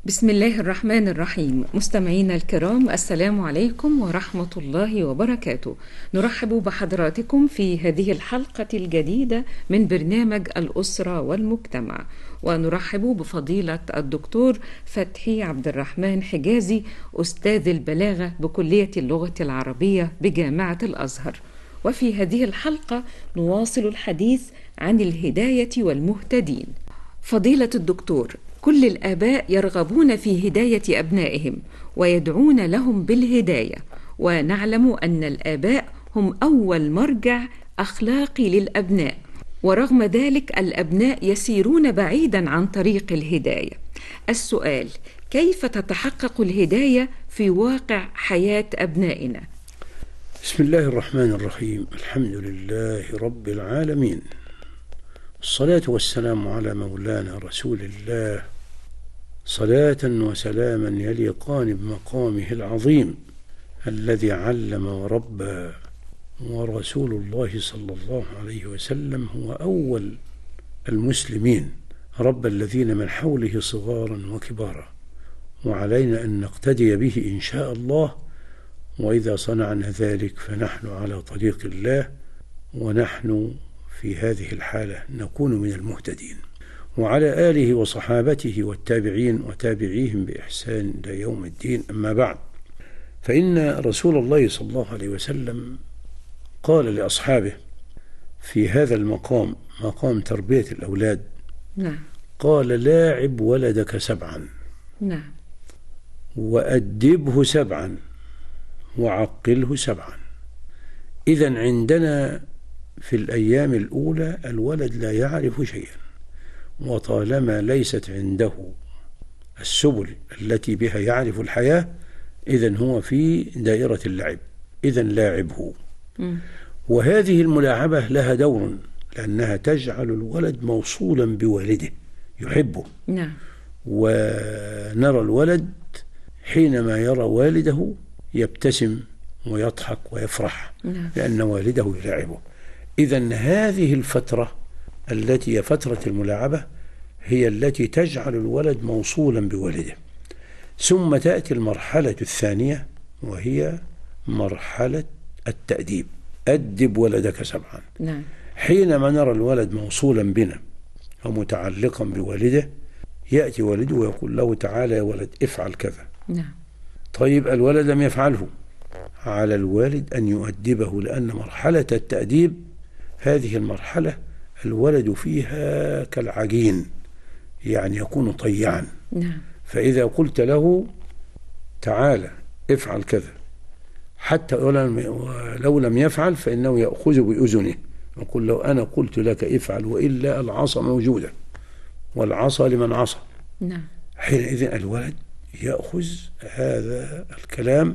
بسم الله الرحمن الرحيم. مستمعينا الكرام، السلام عليكم ورحمة الله وبركاته. نرحب بحضراتكم في هذه الحلقة الجديدة من برنامج الأسرة والمجتمع، ونرحب بفضيلة الدكتور فتحي عبد الرحمن حجازي، أستاذ البلاغة بكلية اللغة العربية بجامعة الأزهر. وفي هذه الحلقة نواصل الحديث عن الهداية والمهتدين. فضيلة الدكتور، كل الآباء يرغبون في هداية أبنائهم ويدعون لهم بالهداية، ونعلم أن الآباء هم أول مرجع أخلاقي للأبناء، ورغم ذلك الأبناء يسيرون بعيدا عن طريق الهداية. السؤال: كيف تتحقق الهداية في واقع حياة أبنائنا؟ بسم الله الرحمن الرحيم. الحمد لله رب العالمين، الصلاة والسلام على مولانا رسول الله، صلاة وسلاما يليقان بمقامه العظيم الذي علم وربى. ورسول الله صلى الله عليه وسلم هو أول المسلمين، ربى الذين من حوله صغارا وكبارا، وعلينا أن نقتدي به إن شاء الله. وإذا صنعنا ذلك فنحن على طريق الله، ونحن في هذه الحالة نكون من المهتدين. وعلى آله وصحابته والتابعين وتابعيهم بإحسان إلى يوم الدين. أما بعد، فإن رسول الله صلى الله عليه وسلم قال لأصحابه في هذا المقام، مقام تربية الأولاد، نعم، قال: لاعب ولدك 7، نعم، وأدبه 7، وعقله 7. إذن عندنا في الأيام الأولى الولد لا يعرف شيئا، وطالما ليست عنده السبل التي بها يعرف الحياة، إذن هو في دائرة اللعب، إذن لاعبه. وهذه الملاعبة لها دور، لأنها تجعل الولد موصولا بوالده يحبه. نعم. ونرى الولد حينما يرى والده يبتسم ويضحك ويفرح، نعم، لأن والده يلاعبه. إذن هذه الفترة التي هي فترة الملاعبة هي التي تجعل الولد موصولا بوالده. ثم تأتي المرحلة الثانية، وهي مرحلة التأديب. أدب ولدك 7. نعم. حينما نرى الولد موصولا بنا ومتعلقا بوالده، يأتي والده ويقول له: تعالى يا ولد افعل كذا. نعم. طيب الولد لم يفعله، على الوالد أن يؤدبه، لأن مرحلة التأديب هذه المرحلة الولد فيها كالعجين، يعني يكون طيعا. نعم. فإذا قلت له: تعالى افعل كذا، حتى لو لم يفعل فإنه يأخذ بأذنه ويقول له: أنا قلت لك افعل، وإلا العصا موجودة، والعصا لمن عصى. نعم. حينئذ الولد يأخذ هذا الكلام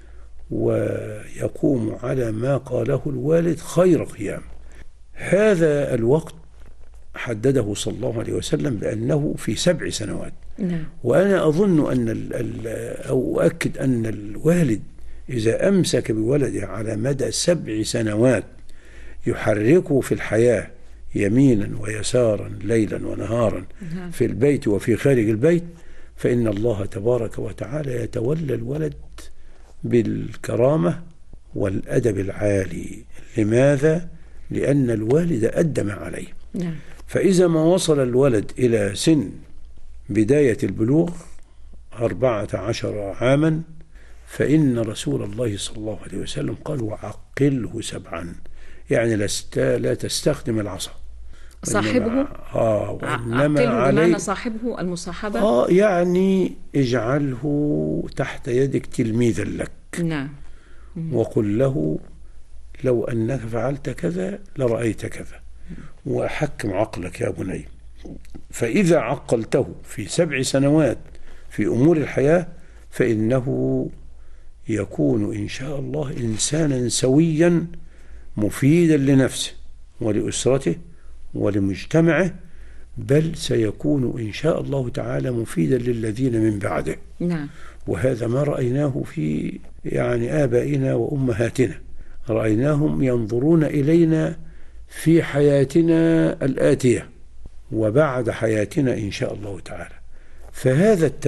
ويقوم على ما قاله الوالد خير قيام. هذا الوقت حدده صلى الله عليه وسلم بأنه في 7 سنوات. نعم. وأنا أظن أو أؤكد أن الوالد إذا أمسك بولده على مدى 7 سنوات يحركه في الحياة يمينا ويسارا ليلا ونهارا، نعم، في البيت وفي خارج البيت، فإن الله تبارك وتعالى يتولى الولد بالكرامة والأدب العالي. لماذا؟ لأن الوالد أدى ما عليه. نعم. فإذا ما وصل الولد إلى سن بداية البلوغ 14 عاما، فإن رسول الله صلى الله عليه وسلم قال: وعقله 7، يعني لا تستخدم العصا صاحبه. وإنما عليه بمعنى صاحبه المصاحبة. يعني اجعله تحت يدك تلميذا لك. نعم. وقل له: لو أنك فعلت كذا لرأيت كذا، وأحكم عقلك يا بني. فإذا عقلته في 7 سنوات في أمور الحياة، فإنه يكون إن شاء الله إنسانا سويا مفيدا لنفسه ولأسرته ولمجتمعه، بل سيكون إن شاء الله تعالى مفيدا للذين من بعده. نعم. وهذا ما رأيناه في آبائنا وأمهاتنا، رأيناهم ينظرون إلينا في حياتنا الآتية وبعد حياتنا إن شاء الله تعالى. فهذا